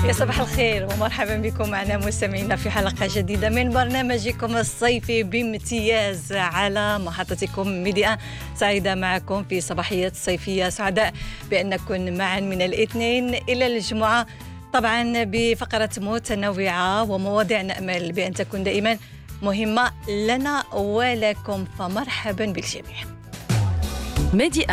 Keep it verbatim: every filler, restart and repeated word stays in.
يا صباح الخير ومرحبا بكم معنا مستمعينا في حلقة جديدة من برنامجكم الصيفي بامتياز على محطتكم ميديا. سعيدة معكم في صباحية صيفية، سعداء بأن نكون معا من الاثنين إلى الجمعة، طبعا بفقرة متنوعة ومواضيع نأمل بأن تكون دائما مهمة لنا ولكم، فمرحبا بالجميع. ميديا